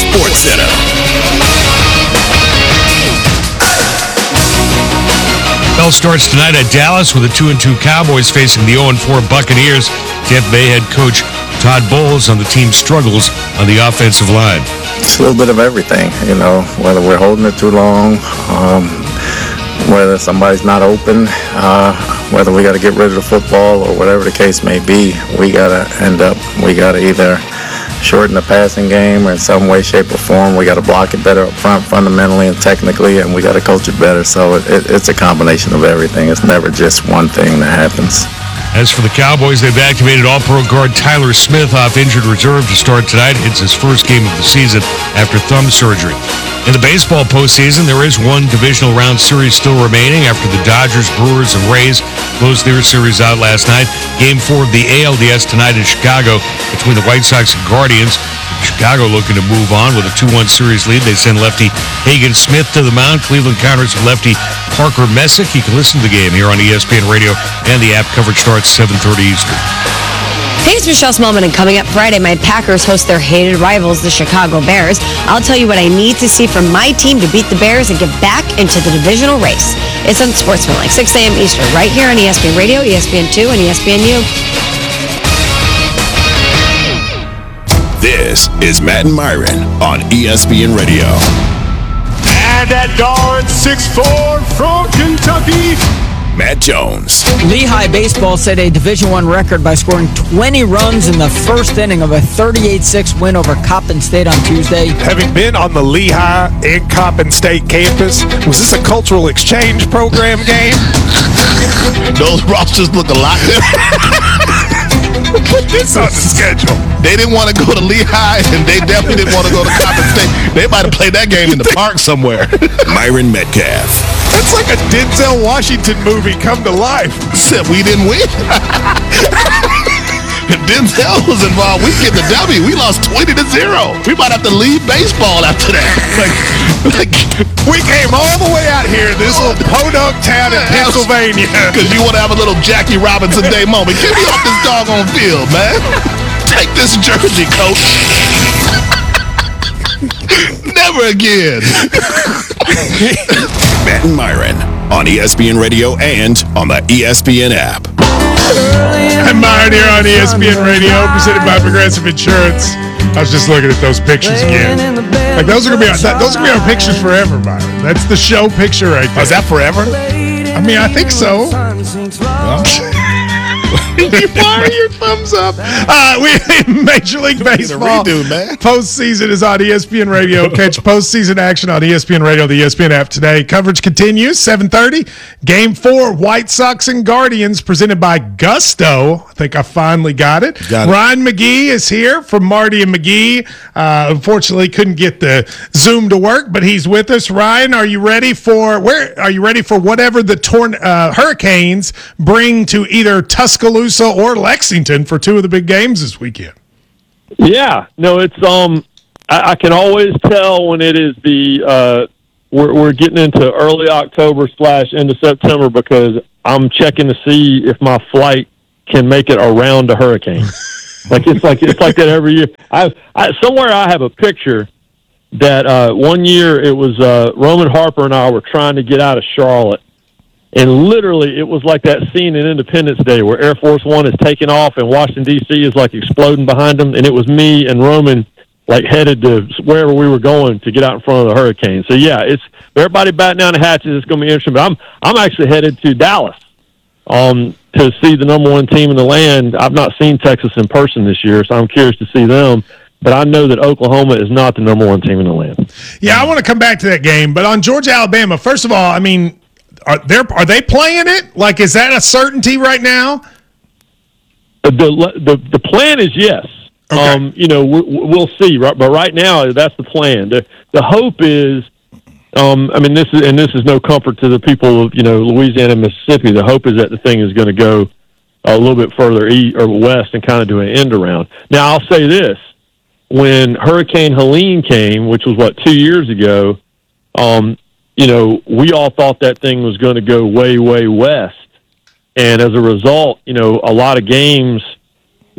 Sports Center. Bell starts tonight at Dallas with the 2-2 Cowboys facing the 0-4 Buccaneers. Tampa Bay head coach Todd Bowles on the team's struggles on the offensive line. It's a little bit of everything, whether we're holding it too long, whether somebody's not open, whether we got to get rid of the football or whatever the case may be. We got to either shorten the passing game or in some way, shape, or form. We got to block it better up front fundamentally and technically, and we got to coach it better. So it's a combination of everything. It's never just one thing that happens. As for the Cowboys, they've activated All-Pro guard Tyler Smith off injured reserve to start tonight. It's his first game of the season after thumb surgery. In the baseball postseason, there is one divisional round series still remaining after the Dodgers, Brewers, and Rays closed their series out last night. Game 4 of the ALDS tonight in Chicago between the White Sox and Guardians. Chicago looking to move on with a 2-1 series lead. They send lefty Hagen Smith to the mound. Cleveland counters with lefty Parker Messick. You can listen to the game here on ESPN Radio and the app. Coverage starts 7:30 Eastern. Hey, it's Michelle Smallman, and coming up Friday, my Packers host their hated rivals, the Chicago Bears. I'll tell you what I need to see from my team to beat the Bears and get back into the divisional race. It's on Sportsmanlike, 6 a.m. Eastern, right here on ESPN Radio, ESPN2, and ESPNU. This is Matt and Myron on ESPN Radio. And that guard, 6'4", from Kentucky, Matt Jones. Lehigh baseball set a Division I record by scoring 20 runs in the first inning of a 38-6 win over Coppin State on Tuesday. having been on the Lehigh and Coppin State campus, was this a cultural exchange program game? Those rosters look a lot different. Put this on the schedule. They didn't want to go to Lehigh, and they definitely didn't want to go to Coppin State. They might have played that game in the park somewhere. Myron Metcalf. That's like a Denzel Washington movie come to life. Except we didn't win. If Denzel was involved, we get the W. We lost 20-0. We might have to leave baseball after that. Like we came all the way out here, this little podunk town in Pennsylvania. Because you want to have a little Jackie Robinson Day moment. Get me off this doggone field, man. Take this jersey, coach. Never again. Matt and Myron on ESPN Radio and on the ESPN app. I'm Myron here on ESPN Radio, presented by Progressive Insurance. I was just looking at those pictures again. Like those are gonna be our pictures forever, Myron. That's the show picture right there. Oh, is that forever? I mean, I think so. Why are your thumbs up? We Major League Baseball postseason is on ESPN Radio. Catch postseason action on ESPN Radio, the ESPN app today. Coverage continues, 7:30. Game 4, White Sox and Guardians, presented by Gusto. I think I finally got it. Ryan McGee is here from Marty and McGee. Unfortunately, couldn't get the Zoom to work, but he's with us. Ryan, are you ready for whatever the Hurricanes bring to either Tuscaloosa or Lexington for two of the big games this weekend? Yeah, no, it's I can always tell when it is the we're getting into early October / into September because I'm checking to see if my flight can make it around a hurricane. It's like that every year. Somewhere I have a picture that one year it was Roman Harper and I were trying to get out of Charlotte. And literally, it was like that scene in Independence Day where Air Force One is taking off and Washington, D.C. is like exploding behind them. And it was me and Roman like headed to wherever we were going to get out in front of the hurricane. So, yeah, it's everybody batting down the hatches. It's going to be interesting. But I'm actually headed to Dallas to see the number one team in the land. I've not seen Texas in person this year, so I'm curious to see them. But I know that Oklahoma is not the number one team in the land. Yeah, I want to come back to that game. But on Georgia, Alabama, first of all, I mean, are they playing it? Like, is that a certainty right now? The plan is yes. Okay. We'll see. Right, but right now, that's the plan. The hope is, this is no comfort to the people of Louisiana and Mississippi. The hope is that the thing is going to go a little bit further east or west and kind of do an end around. Now, I'll say this: when Hurricane Helene came, which was 2 years ago, we all thought that thing was going to go way, way west. And as a result, a lot of games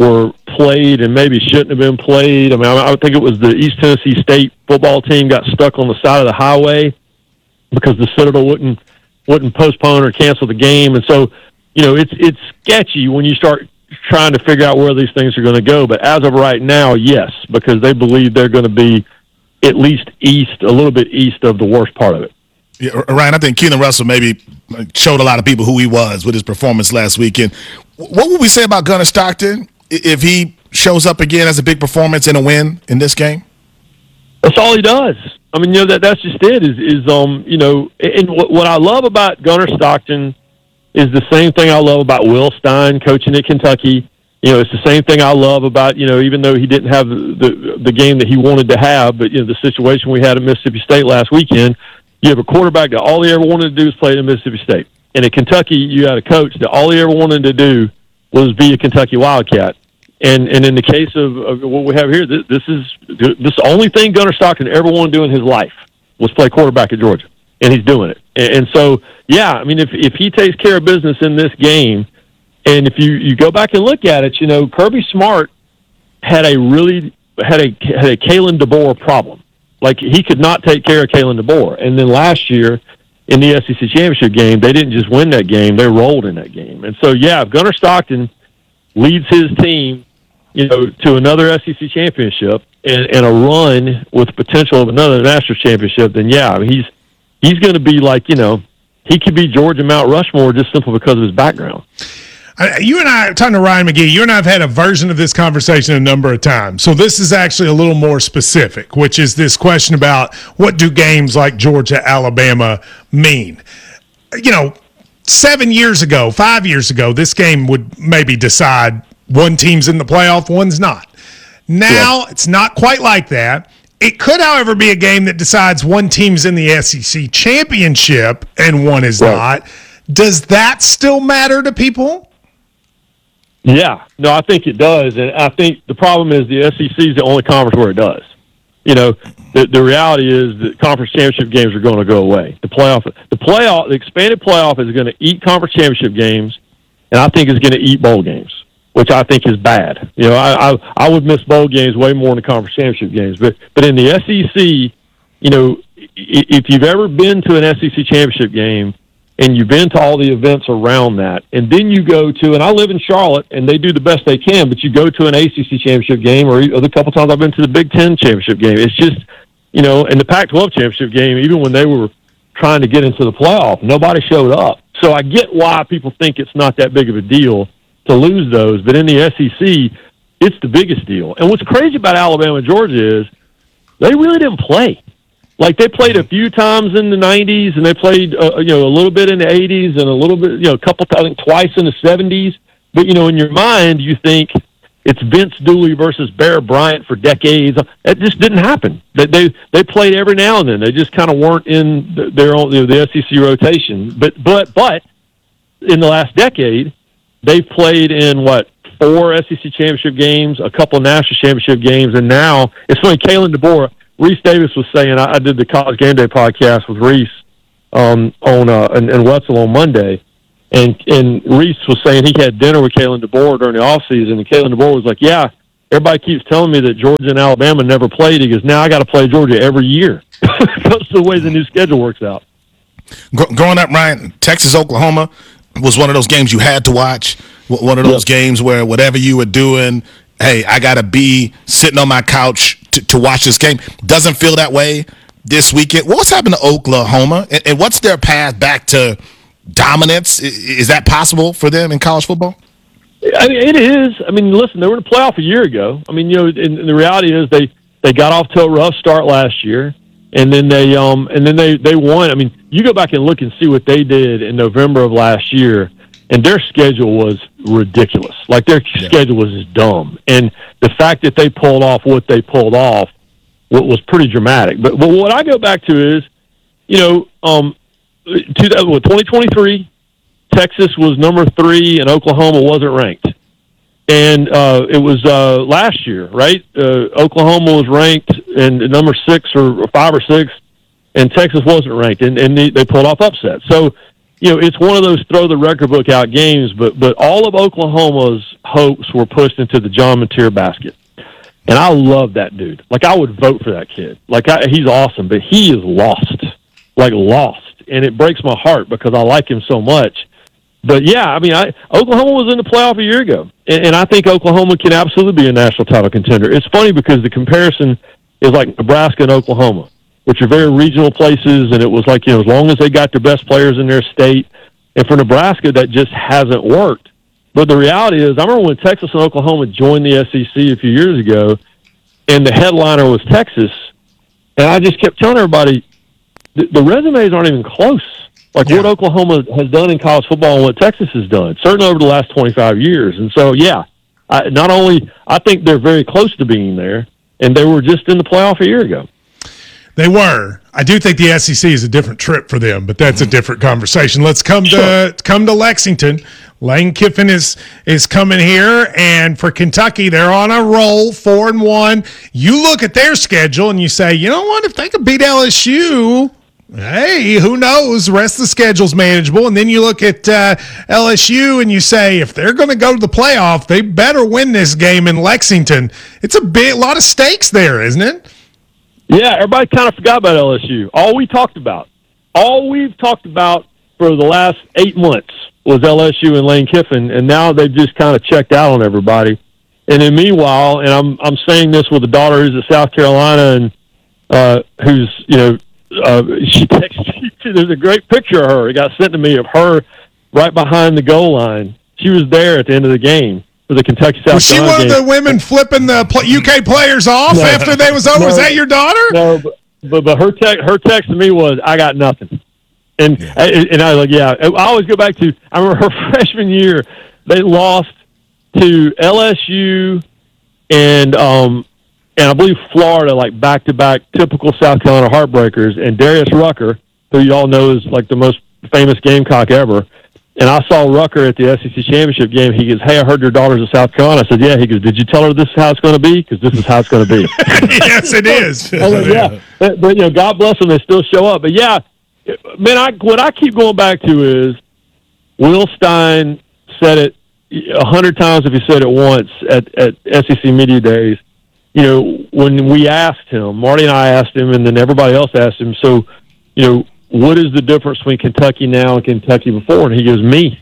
were played and maybe shouldn't have been played. I mean, I think it was the East Tennessee State football team got stuck on the side of the highway because the Citadel wouldn't postpone or cancel the game. And so, it's sketchy when you start trying to figure out where these things are going to go. But as of right now, yes, because they believe they're going to be at least a little bit east of the worst part of it. Yeah, Ryan, I think Keelan Russell maybe showed a lot of people who he was with his performance last weekend. What would we say about Gunnar Stockton if he shows up again as a big performance and a win in this game? That's all he does. I mean, that's just it. And what I love about Gunnar Stockton is the same thing I love about Will Stein coaching at Kentucky. It's the same thing I love about, even though he didn't have the game that he wanted to have, but, the situation we had at Mississippi State last weekend, you have a quarterback that all he ever wanted to do was play at Mississippi State. And at Kentucky, you had a coach that all he ever wanted to do was be a Kentucky Wildcat. And in the case of what we have here, this is the only thing Gunnar Stockton ever wanted to do in his life was play quarterback at Georgia. And he's doing it. And so, yeah, I mean, if he takes care of business in this game, and if you go back and look at it, Kirby Smart had a Kalen DeBoer problem. Like, he could not take care of Kalen DeBoer. And then last year in the SEC championship game, they didn't just win that game, they rolled in that game. And so, yeah, if Gunnar Stockton leads his team, to another SEC championship and a run with potential of another national championship, then, yeah, I mean, he's going to be like, he could be Georgia Mount Rushmore just simply because of his background. You and I, talking to Ryan McGee, you and I have had a version of this conversation a number of times. So this is actually a little more specific, which is this question about what do games like Georgia, Alabama mean? 7 years ago, 5 years ago, this game would maybe decide one team's in the playoff, one's not. Now, It's not quite like that. It could, however, be a game that decides one team's in the SEC championship and one is not. Does that still matter to people? Yeah. No, I think it does. And I think the problem is the SEC is the only conference where it does. The reality is that conference championship games are going to go away. The expanded playoff is going to eat conference championship games, and I think it's going to eat bowl games, which I think is bad. I would miss bowl games way more than the conference championship games. But in the SEC, if you've ever been to an SEC championship game and you've been to all the events around that, and then you go to, and I live in Charlotte, and they do the best they can, but you go to an ACC championship game, or the couple times I've been to the Big Ten championship game, it's just, and the Pac-12 championship game, even when they were trying to get into the playoff, nobody showed up. So I get why people think it's not that big of a deal to lose those, but in the SEC, it's the biggest deal. And what's crazy about Alabama and Georgia is they really didn't play. Like, they played a few times in the 90s, and they played, a little bit in the 80s and a little bit, I think twice in the 70s. But, in your mind, you think it's Vince Dooley versus Bear Bryant for decades. That just didn't happen. They played every now and then. They just kind of weren't in their own, the SEC rotation. But in the last decade, they've played in, 4 SEC championship games, a couple of national championship games, and now, it's funny, Kalen DeBoer, Reese Davis was saying, I did the College Game Day podcast with Reese and Wetzel on Monday, and Reese was saying he had dinner with Kalen DeBoer during the offseason, and Kalen DeBoer was like, yeah, everybody keeps telling me that Georgia and Alabama never played. He goes, now I got to play Georgia every year. That's the way the new schedule works out. Growing up, Ryan, Texas-Oklahoma was one of those games you had to watch, one of those games where whatever you were doing, hey, I got to be sitting on my couch to watch this game. Doesn't feel that way this weekend. What's happened to Oklahoma, and what's their path back to dominance? Is that possible for them in college football? I mean, it is. I mean, listen, they were in the playoff a year ago. I mean, and the reality is they got off to a rough start last year, and then they won. I mean, you go back and look and see what they did in November of last year, and their schedule was ridiculous. Like, their schedule was just dumb. And the fact that they pulled off what they pulled off was pretty dramatic. But what I go back to is, 2023, Texas was number 3 and Oklahoma wasn't ranked. And it was last year, right? Oklahoma was ranked and number 6 or 5 or 6, and Texas wasn't ranked. And they pulled off upsets. So, it's one of those throw the record book out games, but all of Oklahoma's hopes were pushed into the John Mateer basket. And I love that dude. Like, I would vote for that kid. Like, he's awesome, but he is lost. And it breaks my heart because I like him so much. But, yeah, I mean, Oklahoma was in the playoff a year ago. And I think Oklahoma can absolutely be a national title contender. It's funny because the comparison is like Nebraska and Oklahoma, which are very regional places. And it was like, as long as they got their best players in their state. And for Nebraska, that just hasn't worked. But the reality is, I remember when Texas and Oklahoma joined the SEC a few years ago, and the headliner was Texas, and I just kept telling everybody, the resumes aren't even close. Like what Oklahoma has done in college football and what Texas has done, certainly over the last 25 years. And so, I think they're very close to being there, and they were just in the playoff a year ago. They were. I do think the SEC is a different trip for them, but that's a different conversation. Let's come to Lexington. Lane Kiffin is coming here, and for Kentucky, they're on a roll, 4-1. You look at their schedule and you say, you know what? If they could beat LSU, hey, who knows? The rest of the schedule's manageable. And then you look at LSU and you say, if they're going to go to the playoff, they better win this game in Lexington. It's a lot of stakes there, isn't it? Yeah, everybody kind of forgot about LSU. All we've talked about for the last 8 months was LSU and Lane Kiffin, and now they've just kind of checked out on everybody. And then meanwhile, and I'm saying this with a daughter who's at South Carolina and who's, she texted me, there's a great picture of her. It got sent to me of her right behind the goal line. She was there at the end of the game. The Kentucky South Carolina. Was she one of the women flipping the UK players off after they was over? No, was that your daughter? No, but her text to me was, "I got nothing," and I was like, "Yeah." I always go back to, I remember her freshman year, they lost to LSU and I believe Florida, like back-to-back, typical South Carolina heartbreakers, and Darius Rucker, who you all know is like the most famous Gamecock ever. And I saw Rucker at the SEC championship game. He goes, "Hey, I heard your daughter's at South Carolina." I said, "Yeah." He goes, "Did you tell her this is how it's going to be? Because this is how it's going to be." Yes, it is. I was like, yeah. But God bless them. They still show up. But, yeah, man, what I keep going back to is Will Stein said it 100 times if he said it once at SEC Media Days. When we asked him, Marty and I asked him, and then everybody else asked him, so, what is the difference between Kentucky now and Kentucky before? And he goes, me.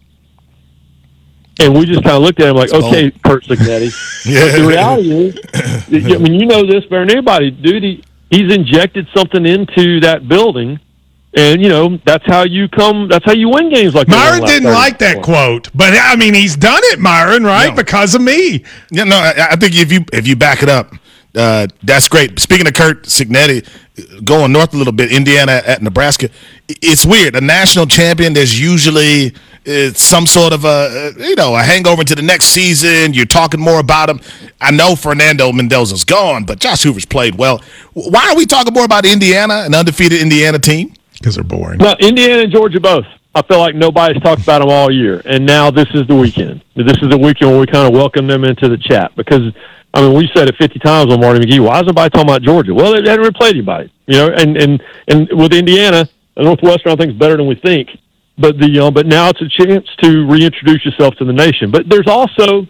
And we just kind of looked at him like, okay, Curt Cignetti. But the reality is, I mean, you know this better than anybody, dude. He's injected something into that building, and that's how you win games like that. Myron didn't like that quote, but I mean, he's done it, Myron, right? No. Because of me. Yeah, no, I think if you back it up, that's great. Speaking of Curt Cignetti, going north a little bit, Indiana at Nebraska, it's weird. A national champion, there's usually some sort of a hangover into the next season. You're talking more about him. I know Fernando Mendoza's gone, but Josh Hoover's played well. Why are we talking more about Indiana, an undefeated Indiana team? Because they're boring. No, Indiana and Georgia both. I feel like nobody's talked about them all year, and now this is the weekend. This is the weekend where we kind of welcome them into the chat because, I mean, we said it 50 times on Marty McGee. Why is nobody talking about Georgia? Well, they hadn't really played anybody, and with Indiana, Northwestern I think is better than we think. But now it's a chance to reintroduce yourself to the nation. But there's also,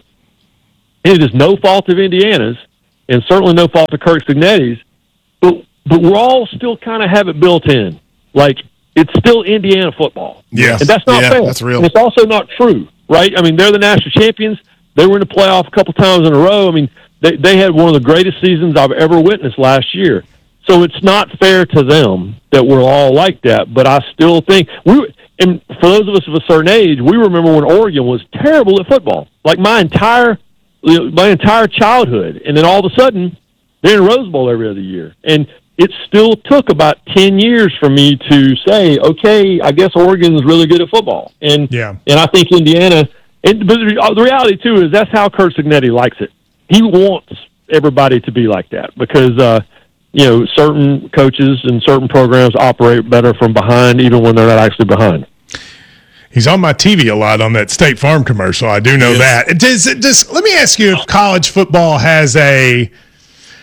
it is no fault of Indiana's, and certainly no fault of Curt Cignetti's, but we're all still kind of have it built in. Like, it's still Indiana football. Yes. And that's not fair. That's real. And it's also not true, right? I mean, they're the national champions. They were in the playoff a couple times in a row. I mean, they had one of the greatest seasons I've ever witnessed last year. So it's not fair to them that we're all like that. But I still think and for those of us of a certain age, we remember when Oregon was terrible at football. Like my entire childhood. And then all of a sudden, they're in Rose Bowl every other year. And it still took about 10 years for me to say, okay, I guess Oregon's really good at football. And I think Indiana, but the reality, too, is that's how Curt Cignetti likes it. He wants everybody to be like that because, certain coaches and certain programs operate better from behind even when they're not actually behind. He's on my TV a lot on that State Farm commercial. I do know that. Let me ask you if college football has I don't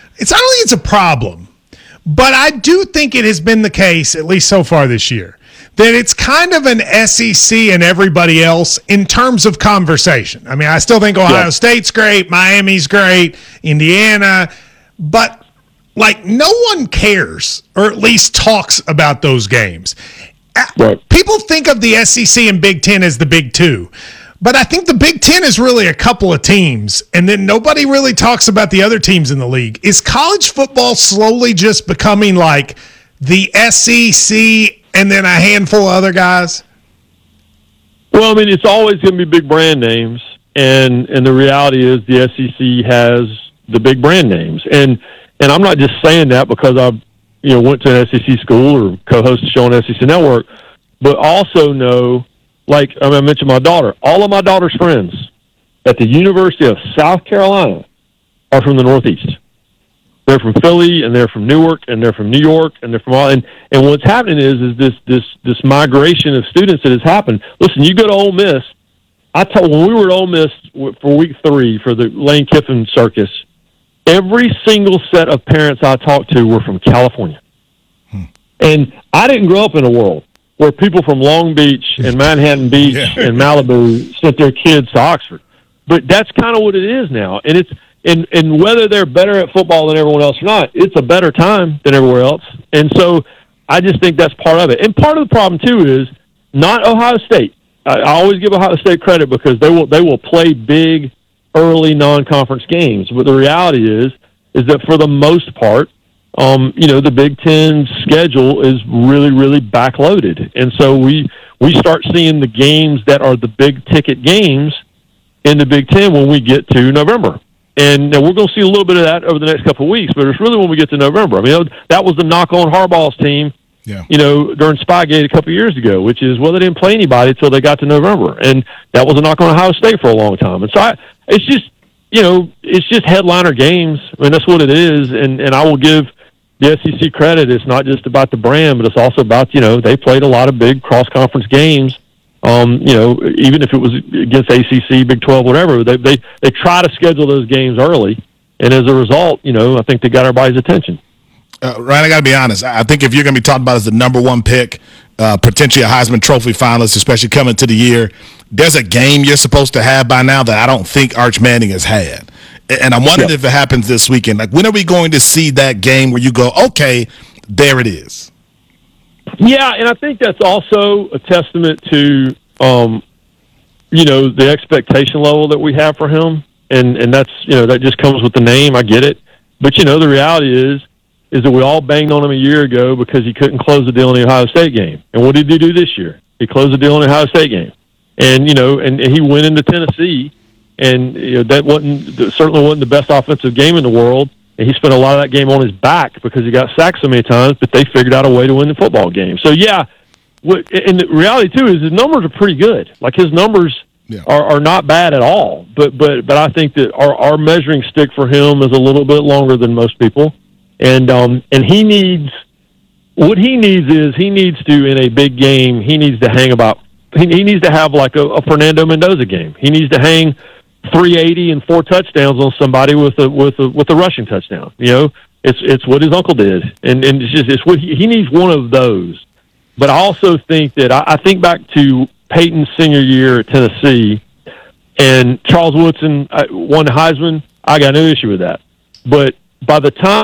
think it's a problem, but I do think it has been the case, at least so far this year, that it's kind of an SEC and everybody else in terms of conversation. I mean, I still think Ohio State's great, Miami's great, Indiana, but like no one cares or at least talks about those games. Right. People think of the SEC and Big Ten as the Big Two, but I think the Big Ten is really a couple of teams, and then nobody really talks about the other teams in the league. Is college football slowly just becoming like the SEC and then a handful of other guys? Well, I mean, it's always going to be big brand names, and the reality is the SEC has the big brand names, and I'm not just saying that because I've went to an SEC school or co-host a show on SEC Network, but also know, like I mentioned my daughter, all of my daughter's friends at the University of South Carolina are from the Northeast. They're from Philly, and they're from Newark, and they're from New York, and they're from all. And what's happening is this migration of students that has happened. Listen, you go to Ole Miss. When we were at Ole Miss for week 3 for the Lane Kiffin circus, every single set of parents I talked to were from California. And I didn't grow up in a world where people from Long Beach and Manhattan Beach and Malibu sent their kids to Oxford. But that's kind of what it is now. And it's and whether they're better at football than everyone else or not, it's a better time than everywhere else. And so I just think that's part of it. And part of the problem, too, is not Ohio State. I always give Ohio State credit because they will play big early non-conference games. But the reality is that for the most part, the Big Ten schedule is really, really backloaded. And so we start seeing the games that are the big ticket games in the Big Ten when we get to November. And we're going to see a little bit of that over the next couple of weeks, but it's really when we get to November. I mean, that was the knock on Harbaugh's team, during Spygate a couple of years ago, which is, well, they didn't play anybody until they got to November. And that was a knock on Ohio State for a long time. And so it's just headliner games. I mean, that's what it is. And I will give the SEC credit. It's not just about the brand, but it's also about, they played a lot of big cross-conference games. Even if it was against ACC, Big 12, whatever, they try to schedule those games early. And as a result, I think they got everybody's attention. Ryan, I got to be honest. I think if you're going to be talked about as the number one pick, potentially a Heisman Trophy finalist, especially coming to the year, there's a game you're supposed to have by now that I don't think Arch Manning has had. And I'm wondering if it happens this weekend. Like, when are we going to see that game where you go, okay, there it is? Yeah, and I think that's also a testament to, the expectation level that we have for him. And that's, that just comes with the name. I get it. But, the reality is that we all banged on him a year ago because he couldn't close the deal in the Ohio State game. And what did he do this year? He closed the deal in the Ohio State game. And, and he went into Tennessee, and that certainly wasn't the best offensive game in the world. And he spent a lot of that game on his back because he got sacked so many times, but they figured out a way to win the football game. So, and the reality, too, is his numbers are pretty good. Like, his numbers are not bad at all. But I think that our measuring stick for him is a little bit longer than most people. And he needs – what he needs is he needs to, in a big game, he needs to hang about – he needs to have like a Fernando Mendoza game. He needs to hang 380 and 4 touchdowns on somebody with a rushing touchdown. It's what his uncle did, and it's what he needs, one of those. But I also think that I think back to Peyton's senior year at Tennessee, and Charles Woodson won the Heisman. I got no issue with that. But by the time